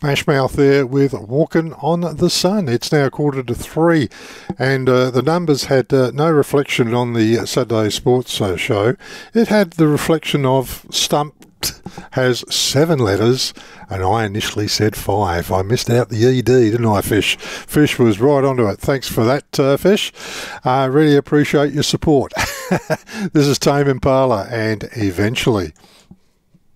Smash Mouth there with Walking on the Sun. It's now 2:45, and the numbers had no reflection on the Saturday Sports show. It had the reflection of Stumped has 7 letters, and I initially said 5. I missed out the ED, didn't I, Fish? Fish was right onto it. Thanks for that, Fish. Really appreciate your support. This is Tame Impala and Eventually.